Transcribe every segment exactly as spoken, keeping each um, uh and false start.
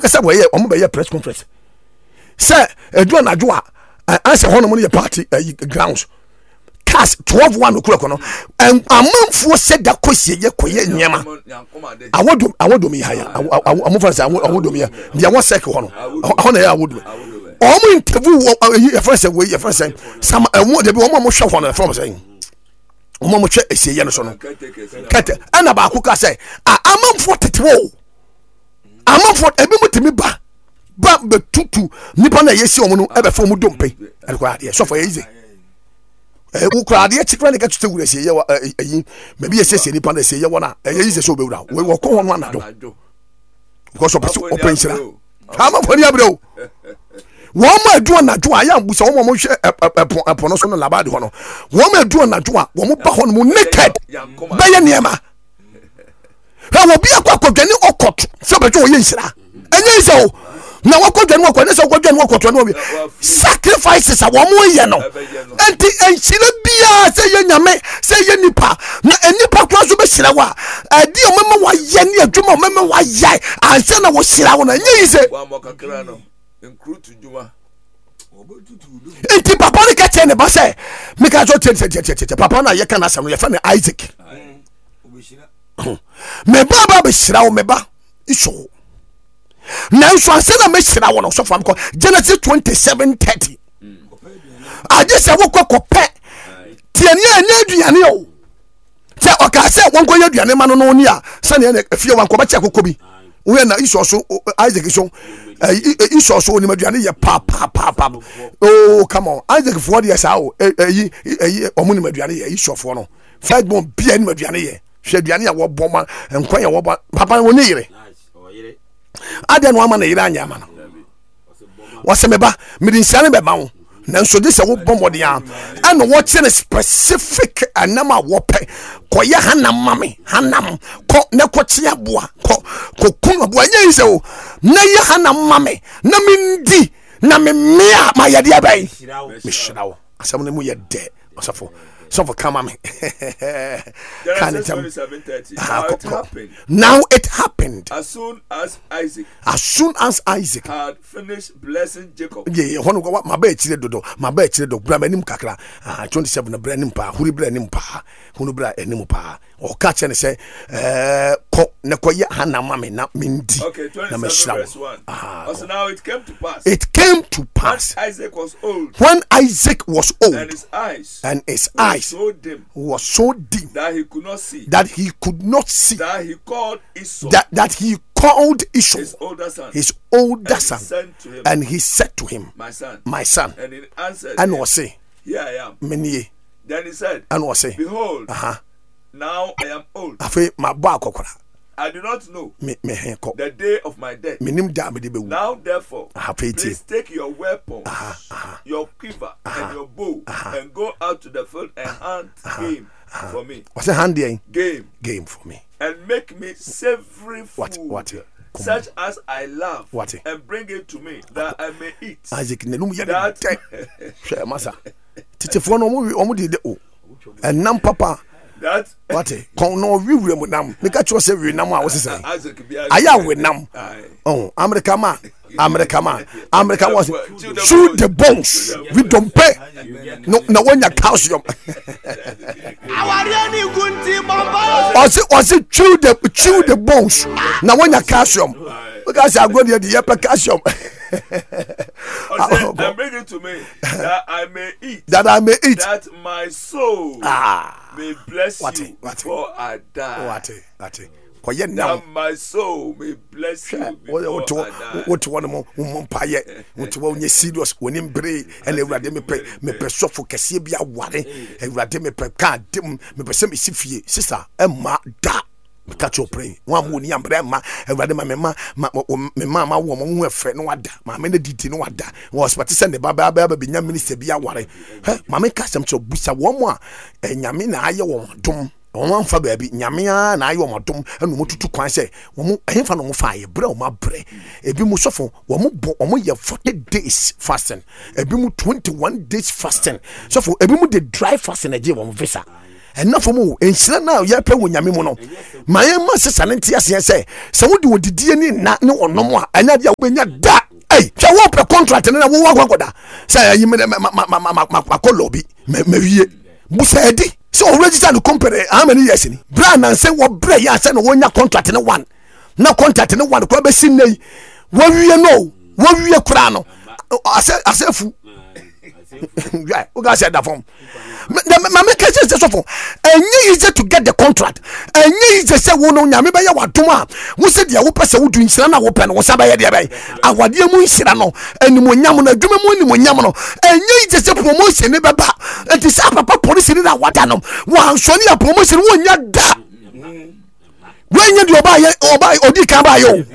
kasa boye omo be press conference say edu anadwo a answer hono mo ye party grounds cast twelve one okura kono amanfo se da kosie ye koye nyema awodo awodo mi haya amofa say awodo mi ya dia won sek hono hono ya awodo omo interview ye friend say we ye friend say some omo de bi omo mo hwe hono from say omo mo hwe esie ye no so no kete ana ba akuka say amanfo tetewo amanfo ebi mutimi ba ba betutu nipa na yesi omo no ebe fo mu dompe e kwa de so for easy e wo kwa de chikra ne ka tutu wura sie ye yi maybe yesi sie nipa na sie ye wona e yi se so be wura we wo ko hono anado because of open sira ama fo ni abro wo ma adu anado a ya mbusa wo mo hwe epon no so no labade hono wo ma adu anado a wo mo ba hono mo naked ba ye niema ha wo bia kwa kodwane okot so be twa ye nsira enye nso na wakodwane wakwane so kodwane wakoto no bi sacrifices a wo mo ye no enti enhyira bia se ye nyame se ye nipa na enipa kwa so be hyira wa adi o mema wa ye ne adwuma o mema wa ye anse na wo hyira wo na enye nse wa mo kakra no enkrutu dwuma enti papa ne ka tene ba se me ka so tete tete papa na ye kana asam ye fa ne Isaac me baba be hyira wo me ba iso na nso anse na me hyira wo no so fam ko Genesis twenty-seven thirty aje se wo kokope tiani anya aduane o se o ka se won ko ya aduane ma no no ni a se ne afie wan ko ba che kokobi we na iso so Isaac so iso so ni aduane ye pa pa pa pa oh come on Isaac for the sa o eyi eyi omuni aduane ye iso fo no fight bon bia ni aduane ye hwe aduane a wo bɔ ma nkwan ya wo ba papa wo ne yire ade no ama na yire anya ama no wose me ba me din siane be ma wo nanso de se wo bɔ mɔde ya ana wo kyene specific anama wo pɛ ko ya hanam mame hanam ko ne ko kye aboa ko ko kun aboa nya yise o na ya hanam mame na mindi na me mea ma ya dia bai me shirawo asam ne mu ye de osafo so for come me now it happened as soon as Isaac as soon as Isaac had finished blessing Jacob. Yeah, hono go ma ba chire dodo ma ba chire do bra manim kakra ah twenty-seven na bra nim pa huri bra nim pa hono bra enim pa o ka che ne se eh ko ne ko ya hana mame na mindi okay twenty-seven verse one. Ah, so now it came to pass it came to pass when Isaac was old when Isaac was old and his eyes and his eyes so dim was so dim that he could not see that he could not see that he called Esau that that he called Esau his older son his older and son he said to him, and he said to him my son my son and he answered and him, was say here I am. many Then he said and was say behold uh-huh now I am old afi ma ba akokora I do not know me me hen ko the day of my death. menim da me de bewu Now therefore aha please take your weapons, aha aha your quiver and your bow and go out to the field and hunt game for me. what's a hand there Game game for me and make me savory food what what such as I love what and bring it to me that I may eat. Isaac ne num ya de That hwe masa titefo no mo mo de de o enam papa that what kon no wiwure mu nam me ka cho se wi nam a wo sese Isaac be aya we nam oh America man America man America was shoot the bones we don't pay no no when you calcium or say or say chew the chew the bones now when you calcium because I go there the calcium and bring it to me that I may eat that I may eat that my soul ah may bless what you what before I die. what what koye now that my soul may bless you before what I die. what one mo mo paye what wo nye serious woni mbre and ewrade me pe me pe sofo kese bia ware ewrade me pe ka dem me pe se me sifie sister e ma da catch your pray one mo ni ambre ma ewrade ma me ma me ma ma wo mo hu efe no wada ma me na didi no wada wo spati se ne baba baba be nya minister bia ware he ma me ka sem cho busa wo mo a enyame na aye wo dom won fa baabi nyame a na ayo modom enu motutu kwan se wo ehfa no mo fa ye bre o ma bre ebi mu sofo wo mo bo o mo ye forty days fasting ebi mu twenty-one days fasting sofo ebi mu de dry fasting eje wo visa ɛna fo mu enhyira na yɛ pɛ wo nyame mu no ma yɛ ma sesa ne ntia se sɛ sɛ wodi wodidie ni na ne onom a ɛnya dia wo nya da ei hwɛ wo pɛ contract ne na wo wa kwakoda sɛ ayi me ma ma ma ma akolobi me wie busa edi sɛ o register no company how many years ni bra na sɛ wo bra ya sɛ no wo nya contract ne one na contract ne one ko be sin nei wo wie no wo wie kura no ase asefu yeah, we got said that from. My make sense so for. And you easy to get the contract. And you easy say we no nyame be ya wadoma. We say dia wo pese wo du nsira na wo pe no wo sabaye dia be. Awade mu nsira no, animu nyam no adwuma mu animu nyam no. And you easy say promotion ne beba. And this papa police ni na wada no. Wo anso ni promotion wo nya da. When you do oba oba odi kan ba yo.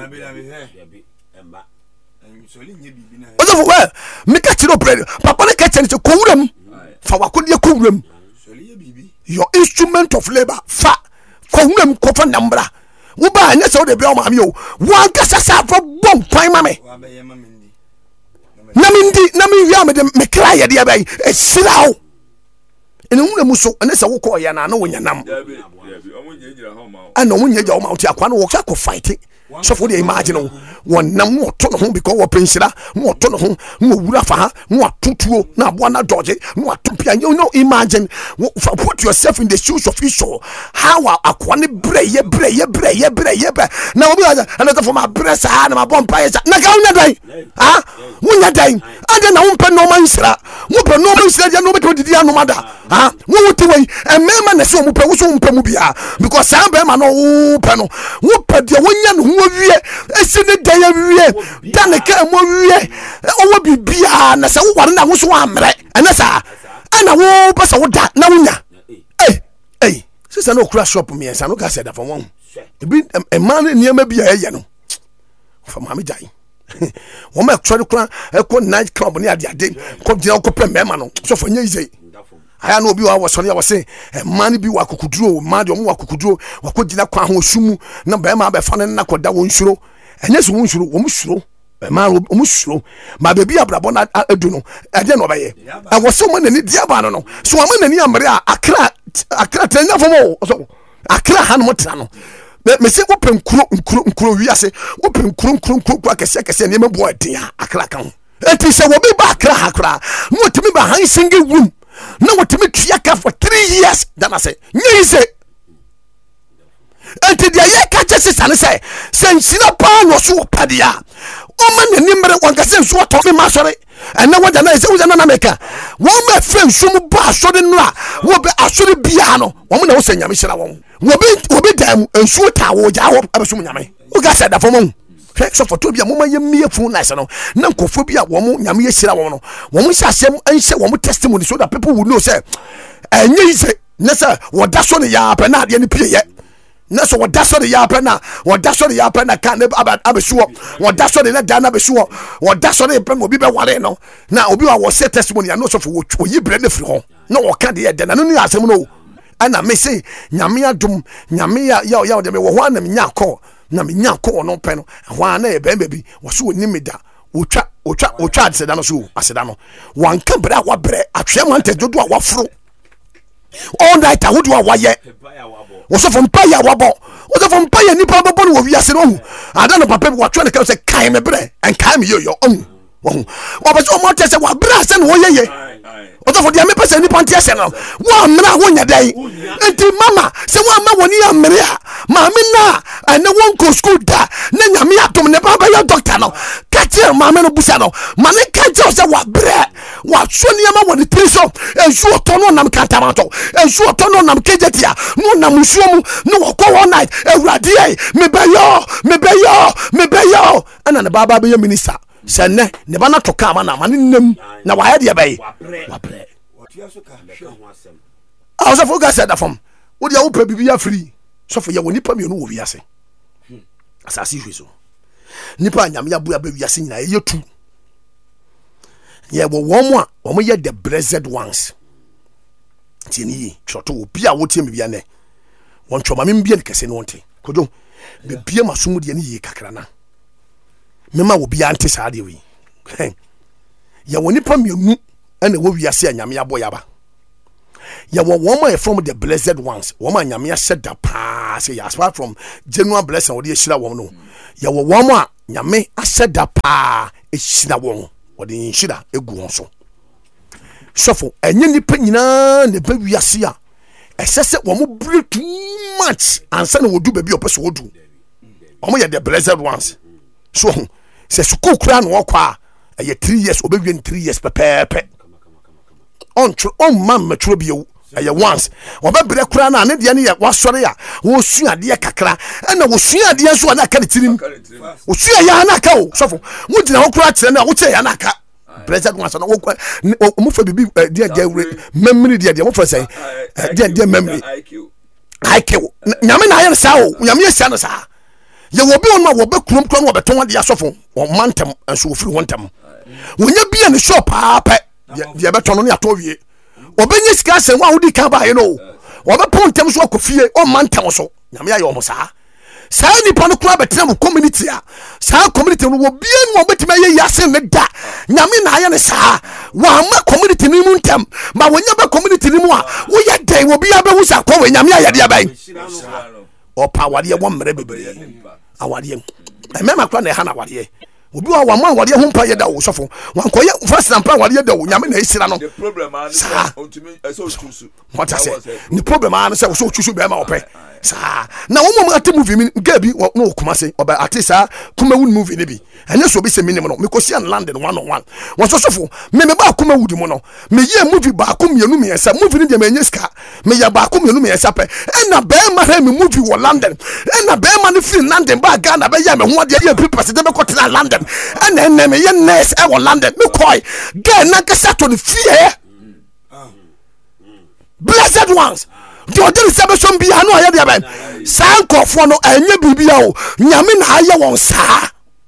Ozo well make a chiro prayer papa ne catch to kowuram fa wakodie kowuram your instrument of labor fa kowuram ko fa nambra wo ba anya so de be o ma me o wan kasa sa fa bom kwan ma me na me ndi na me wi me de me kra ye de be e sira o ene wuram so ene se wo ko ye na na wo nyanam ana wo nyaja o ma o ti akwa no wo ka ko fight so for the imagine one nam no to no ho because wo penshira no to no ho no wura fa ha no atutuo na abo na dodge no atopia you know imagine put yourself in the shoes of Esau how akwane breye breye breye breye na obi aja another for my breast ha na mabon pa ya na ka unya dan ha unya dan ade na wo pe no man sira wo pe no man sira dia no be to didi anu mada ha wo wuti wei e mema na se wo pe wo so wo pe mu bia because sam be ma no wo pe no wo pe dia wonya no wie esine daya wie dan ka mo wie owo bibia na se wo ware na wo so amre ene sa ana wo pesa wo da na wonya eh eh sisa no kura shop me ensa no ka se da for won ebi e man ne niam bia ye no for mama jai wo ma try kura e ko night club ni ade ade ko dina ko pe mema no so for nya ize aya no obi wa wo so ne wa se man bi wa kokuduro man de omo wa kokuduro wa ko dina kwa ho sumu na ba ma ba fa ne na ko da wo nsuro enye so wo nsuro wo musuro ma wo musuro ma be bi abrabo na adu no ade no ba ye e wo so mo na ni dia ba no no so mo na ni amre a akra akra tanya fo mo so akra han mo tra no me se wo pe nkuro nkuro nkuro wi ase wo pe nkuro nkuro nkuro kese kese ne me bo adin akra kan enti se wo bi ba akra akra no timi ba han single room no what me triaka for three years then I say nyise enti dia ye ka chese sane say sensina pa no so padia o man ni mere wanka se so to me masore ena waja na se waja na meka wo ma fe nsum ba asore no a wo be asore bia no wo mo na wo sanyame hira wo wo be wo be dam nsuo ta wo ja wo abesum nyame wo ga se da fo mo so for to bia mo ma ye mie fu nice no na nkofo bia wo mo nyame ye hira wo no wo mo hya asem enhye wo mo testimony so that people will know say enye ise na say wo da so ne ya pa na ade ne pie ye na so wo da so ne ya pa na wo da so ne ya pa na kan ne abesuo wo da so ne na da na abesuo wo da so ne pa obi be ware no na obi wa wo say testimony na so for wo yi bre ne firi ho na wo ka de ye de na no ni asem no ana me say nyame adom nyame ya ya ya de me wo ho ana me nya call na me nya ko no pe no ho ana e be be wo so oni meda otwa otwa otwa aseda no so aseda no wanka bra wa bre atwe mante dodo a wafro all night ahodo a waye wo so from pa ya wabo wo so from pa ya nipa babo no wo wiase no ada no papa wo atwe ne ka say kai me bre en kai me yo yo on wo wo ba so mo tese wa bra se no wo ye ye o to for dia me pese ni panti ese no wo amra wo nya dai enti mama se wo ama woni amre a ma me na ana won ko school da na nyame atom ne baba ya doctor no ka tie ma me no busa no ma ne ka tie se wa bre wa so ni ama woni triso ensu oto no nam kantamato ensu oto no nam kejetia no nam suo mu no wo ko one night ewrade ai me be yo me be yo me be yo ana ne baba be minister sene ne bana to ka ma na ma nem na wa ya be wa bre ah so for ga said that from wo dia wo pa bibia free so for ya woni pa me no wo wiase asasi hweso nipa nyame ya bu ya be wiase nyina ye tu ye wo wo mo a wo mo ye the blessed ones tini choto obi a wo tie me bia ne won choma me bia ne kese no wonte kodo be bia masomu de ne ye kakra na mema wo bia ante saa de wi ya woni pa mienu ene wo wiase anyame abo yaba ya wo woman from the blessed ones woman nyame ahyɛ da pa say as far from general blessing wo de hyira wo no ya wo woman nyame ahyɛ da pa e hyira wo wo de hyira egu ho so sofo enye nipa nyina ne ba wiase a ɛsɛ sɛ wo mo break too much ansa na wodu ba bi opɛ so wodu wo mo yɛ the blessed ones so sɛ school kura no okwa ɛyɛ three years obɛwie three years pɛpɛɛpɛ on on man mature bi ɛyɛ once obɛbrɛ kura na ne deɛ ne yɛ wasɔre a wo sua adeɛ kakra ɛna wo sua adeɛ so na aka ne tirim wo sua ya na aka o sɔfo wo gyina ho kura kyerɛ na wo kyɛ ya na aka blessed ones na wo mo fa bibi deɛ deɛ memory deɛ deɛ mo fa sɛ deɛ deɛ memory I Q nyame na ayɛ sa o nyame yɛ sa no sa ye wo bi on ma wo be krom krom wo beton ade asofo wo mantem enso wo firi wontem wonya bia ne shop papa ye beton no ya to wie obenye sika sen wa wodi kan ba ye no wo be pontem so akofie o mantem so nyame ya ye o mo saa saa nipa no kura betra mo community a saa community no wo bia no wo betima ye yase ne da nyame na aye ne saa wa ma community ni mu ntem ma wonya be community ni mu a wo ye den wo bia be wusa kwa we nyame aye de aban o power ye wo mre bebe awade emema kwa na ha na awade obi wa wa ma awade ho mpa ye da wo sofo wan koye first na mpa awade da wo nyame na esira no the problem is ontimi eso chusu what I say the problem an say so chusu be ma ope sa na wo mo ate movie mi ga bi no kuma say oba ate sa kuma wood movie ne bi enya so be se minim no me kosi an London one on one wo sofo me me ba kuma wood mo no me ye movie ba kuma yenu me yesa movie ne de me enya ska me ya ba kuma yenu me yesa pe ena be ma ha me movie wo London ena be ma ne free London ba ga na be ya me ho de ye people se de be kotena London ena ena me ye nurse e wo London me koi ga na kasa to the fear blessed ones do the reception be anu aye de ben san kofo no anya bibia o nyame na aye won saa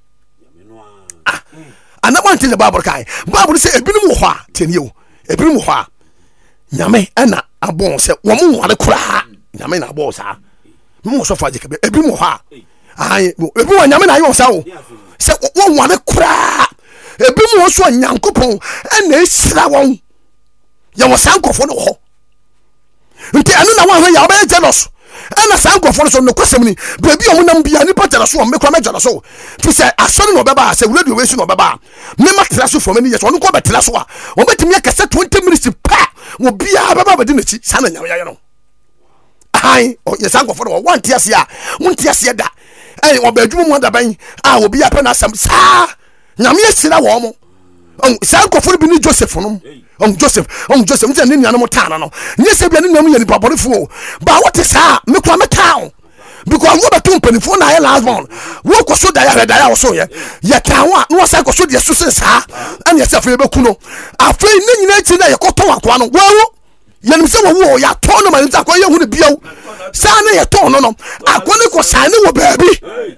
ana wanti the Bible kai Bible say ebinum ho a tenie o ebinum ho a nyame ana abon se wo mo ware kura nyame na abon saa mo so fa je kebe ebinum ho a ai ebi wo nyame na aye won saa o se wo ware kura ebinum so nyankopon ana esira won ya wo san kofo no ho nti anu na wa ya ba jealous ana san kofo so no kwasem ni baby o munam bia ni patara so me kwa me jealous so fi say asori no beba say radio we so no beba me matira so for me yes onu ko betira so a o betimi akase twenty minutes pa wo bia beba bedi na chi sana nyam ya no ai o ye san kofo no wan tiase a won tiase da ai o ba adwuma mu da ban a wo bia pa na asam sa nyam ye sira wo mo on san kofo bi ni Joseph no on Joseph on Joseph nti ne nuanom tana no nye se bia ne nuanom ye ni paborifo ba what is ha me kwa me town because wo betum panifo na ye last born wo koso da ya da ya wo so ye ye town a no say koso de so sensa an ye se fe be ku no afei ne nyina chi na ye koton akwa no wo ye nim se wo wo ya ton no ma nta kwa ye hu ne biaw sa na ye ton no no akwa ne ko sa ne wo baabi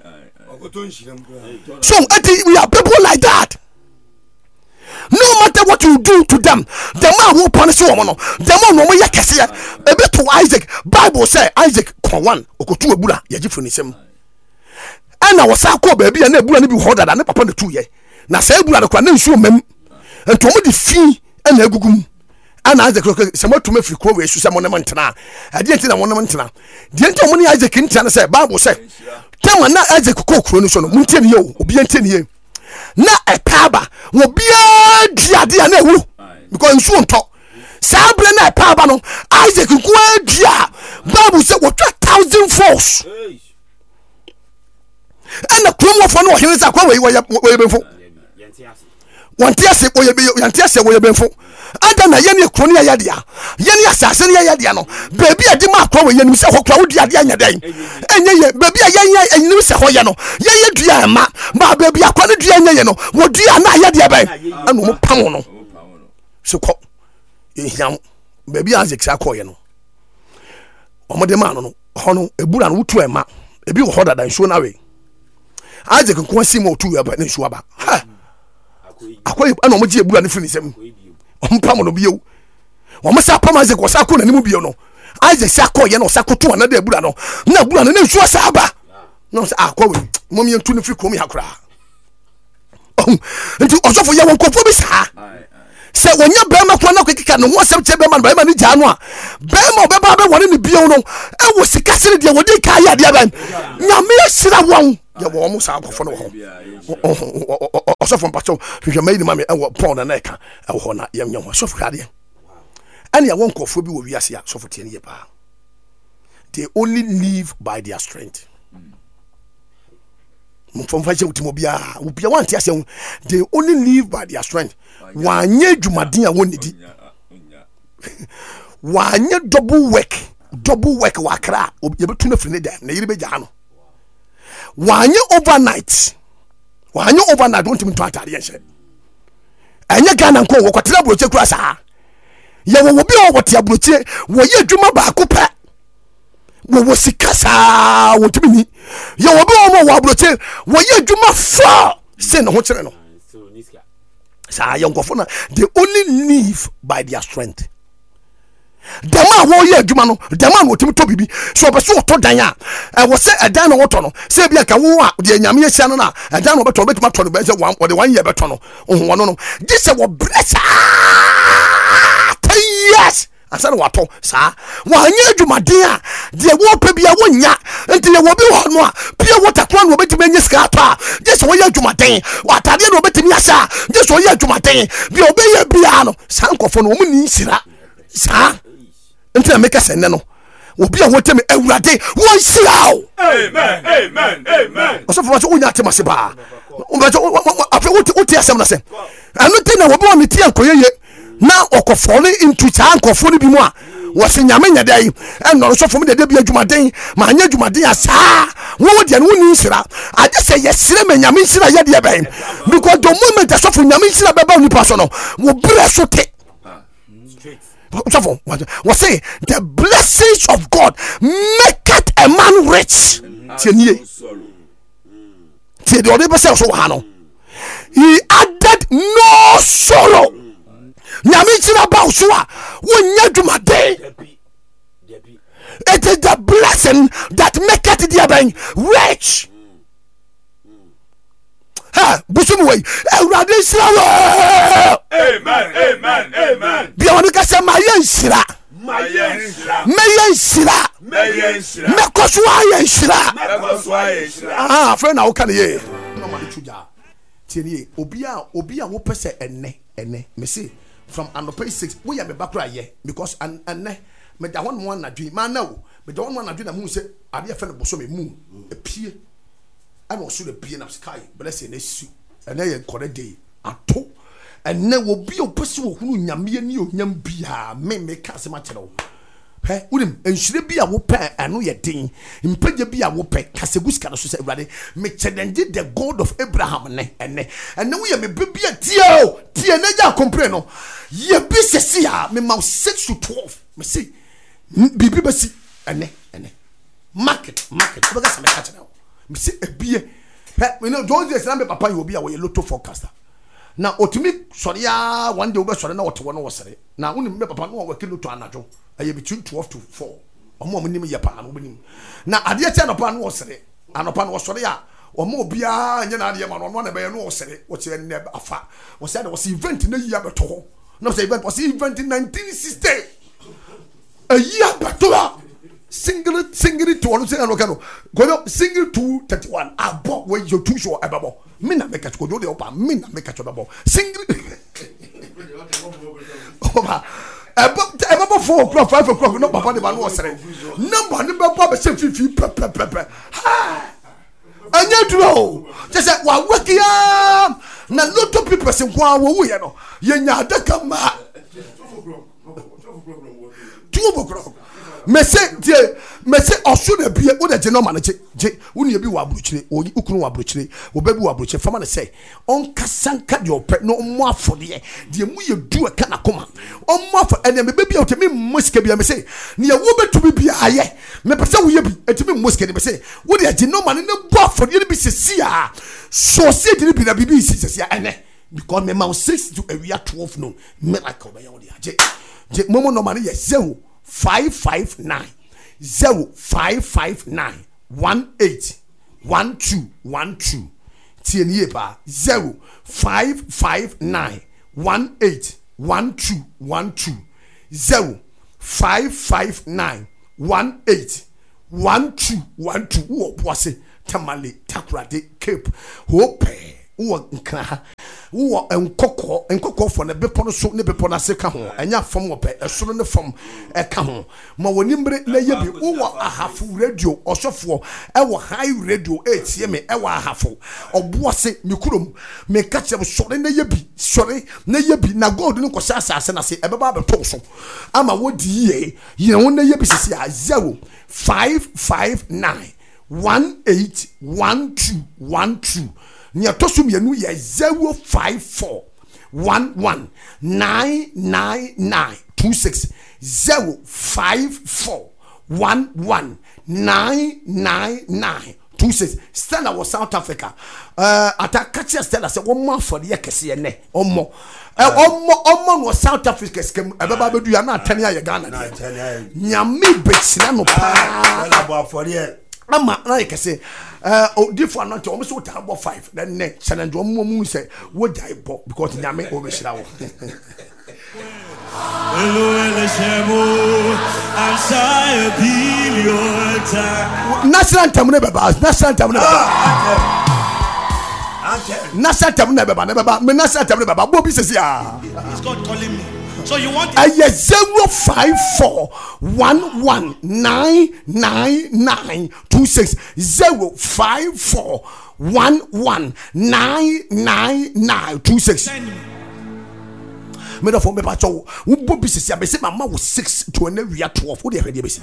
so ati we are people like that. No matter what you do to them, the man will punish you. The man will make kese. A bit to Isaac. Bible say Isaac kon one okotu ebura ye gifu ni sem. And I was a ko baby and ebura ni bi hoda da ne papa na two ye. Na say ebura de kwa na nsuo mem. Ento mo de fi and egugum. And Isaac se mo to me firi ko we su se mo ne mantena. Ade enti na mo ne mantena. De enti mo ni Isaac ntia na say Bible say tema na Isaac ko kuro ni so no muntie ni ye obi enti ni ye. Na epaba wo bia diade na ewu because nsu nto sabre na epaba no Isaac kwa dia Bible say what thousand force and the kromo for no hene sa kwa we we benfo wanti ase wo ye yanti ase wo ye benfo ada na ye ne kro ne ya dia ye ne asase ne ya dia no baby adi ma kwa we ye nim se ho kwa wo diade anya dan enye ye baby a ye enim se ho ye no ye ye dua ma ba baby akwa ne dua anya ye no wo dua na ya dia ban anu mo pam no so ko ehia baby Isaac sa kwa ye no omode ma no no ho no ebura no wutu ema ebi wo hoda dan so na we Isaac ko asimo tu ya ba ne so aba ha akwai ana mo je ebura ne fini sem ompam no biyo wo mo sa pam Isaac wo sa ko na nimu biyo no Isaac sa ko ye no sa ko tu na da ebura no na ebura no na nsu sa aba no sa akwa we mo mi ntu ne firi kom ya kra nti osofo ye won kofo bi sa se wonya bema kwa na kwekika no wosem che bema bema ni gya no a bema obeba be wone ne bio no e wo sika sere de wodi ka ya de ban nyame asira won ye wo mo sa akofo no ho osofo mpacho hwehwe mai ni mame e wo pon na na eka e wo na ye nyam osofo kade ane ya won kofo bi wo wiase ya osofo tie ne ye pa. They only live by their strength. From fashion to Mobia, Mobia want to say they only live by their strength. One year Jumadina won't it. One year double work, double work wakra, or be able to know from there, Neighbor Jano. One year overnight, one year overnight, don't even try to answer. And you can go what trouble to cross her. You will be over what you are, where you do my back. Wo wo sikasa wo tumi ni ye wo be wo mo abroche wo ye adwuma fa se no ho kire no sa ye nkofo na they only live by their strength. Dama wo ye adwuma no dama no tumi to bibi so be so to dan a e wo se edan no woto no se bia ka wo a de nyame ye sia no na edan no beto betuma to no be se one or the one year beto no ohwo no no gi se wo blessa yes asa no wato sa wanye adwumaden a de wo pa bia wonya enti ye wo bi ho no a bia wo takwa no obetimi anya sika pa je so ye adwumaden watade no obetimi asa je so ye adwumaden bia obeye bia no sa nkofo no omu ni nsira sa enti na meka sene no obi a wotemi awurade won sira o amen amen amen osofo ma so onya temase ba o ba so afi wo ti asem na se anu ti na wo bi wo meti ankoyeye na okofole into chankofo ni bi mu a wo se nyame nya dai en no so fo me de de bi adwumaden ma anya adwumaden asa wo wo de no ni nsira ade se yesire me nyame nsira ye de ben because the moment so fo nyame nsira be ba ni paso no wo bre so te so fo wo say the blessings of God maketh a man rich tienie tie de ode be se so ha no he added no sorrow. Nyame chira ba so a wonya dwumade. It is the blessing that maketh the ben rich. Ha busum way Ewurade sira wo. Amen amen amen. Bia woni ka se mayen sira. Mayen sira. Mayen sira. Mayen sira. Mekoso ayen sira. Mekoso ayen sira. Ah friend na wo kan ye. No ma chuja. Tieni obi a obi a wo pese enne enne me say from anope six we am back right here because and and me da one one na dwi man na wo me da one one na dwi na mu se ade afa no boso me mu epie I was so the pie na sky bless na su and na ye correct day ato and na wo bi o pese wo hunu nyame ani onyam bia me me ka se ma kire wo he unim enhire bi a wo pe anu ye din mpaje bi a wo pe kaseguska no so se awurade me challenge the God of Abraham ne ene ene wo ye me bi a tie o tie na ja complain no ye bi sesi a me ma six to twelve me say bibi ba si ene ene market market ko ga se me ka kire wo me say ebie he you know those days na me papa you obi a wo ye lotto forecaster na otumi sori ya one day wo be sori na wote wo no wo sere na unim me papa no wo ke lotto anajo aye between twelve to four omo omo nim ye pa no benim na ade e tie no pa no wo sere anopa no wo sori ya omo obia anya na ade ma no no na be ye no wo sere wo che ne afa wo se na wo se event na yi abeto ho na se event wo se event in nineteen sixty a year abeto single single to one say no kano go single two thirty-one abo we you too sure ababo me na make ko do de opa me na make ko ababo single oba ababo four o'clock five o'clock no papa de ba no sere number ne be ba be se fifi pe pe pe pe ha anya duro je say wa wakia na lot of people say kwa wo ye no ye nya adaka ma two o'clock me say die me say oso na bie wo de je no ma na je je woni bi wa abrochire oyi ukunu wa abrochire wo ba bi wa abrochire fama na say on kasanka de ope no mo afode de mu ye du aka na koma on mo afo ene me ba bi o te me muska bi me say ne ye wo betu bi bi aye me pese wo ye bi eti me muska de me say wo de je no ma ne bo afode ne bi sesi a so se de bi na bi bi sesi a ene because me ma six to a year twelve no miracle ba ye wo de je je momo no ma ne ye zero five five nine zero five five nine one eight one two one two tieniye ba zero five five nine one eight one two one two zero five five nine one eight one two one two. Wo boase tamale takrade cape hope wo nkra wo enkoko enkoko fo na bepo no so ne bepo na se ka ho enya fam wo pe esoro ne fam e ka ho ma woni mbre na ye bi wo ahafu radio osofo e wo high radio etie me e wo ahafu oboase me kurom me ka che sore na ye bi sore na ye bi na god no ko sha asase na se e beba be to so ama wo di ye ye wo na ye bi sisi a zero five five nine one eight one two one two. Nya tosum yenu ye zero five four one one nine nine nine two six zero five four one one nine nine nine two six. Stella was South Africa. Uh, atakachi Stella say one more for the kese ne omo omo omo no South Africa skem ebeba bedu ya na tania ye Ghana nya me betsina no pa ela for the ama na ye kese uh oh different not almost what about five then ne challenge one mu say wo dai bo because nyame o be shira wo national anthem ne baba national anthem ne baba national anthem ne baba ne baba me national anthem ne baba bo bi sesi ah is God calling me. So you want a zero five four one one nine nine nine two six zero five four one one nine nine nine two six. Me do for me pa cho wo bo bi sisi abese mama wo six to na wi twelve wo de hwede besi.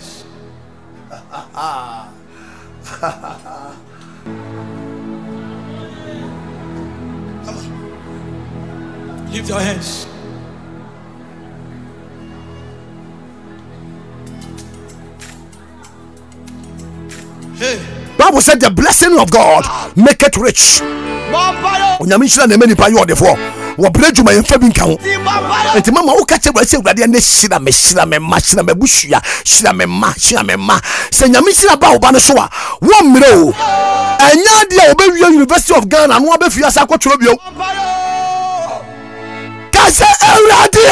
Come on. Lift your hands. Hey. Bible said the blessing of God make it rich. Onyame shira na mani pa yo de fo. Wo brejuma ye fa bi nka ho. Enti mama wo ka che bra se urade na shira me shira me ma shira me bushua shira me ma shira me ma. Se nyame shira ba wo ba no so a wo mre o. Enya de a wo be wi University of Ghana no ba fi asa akotoro bio. Ka se urade.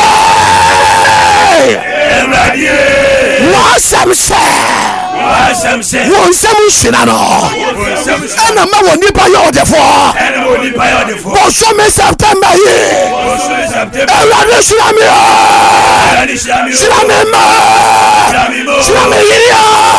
Urade. Wo sam se wọ́n sẹ́mu ṣìnà nọ ẹnna mẹ wọ nípa yọ ọdẹ fọ bọ̀sọ́ mi sẹ́pítẹ́mbà yìí ẹ̀rọ̀dẹ ṣìnà mi ọ̀ ṣìnà mi mọ̀ ṣìnà mi yìí yọ̀.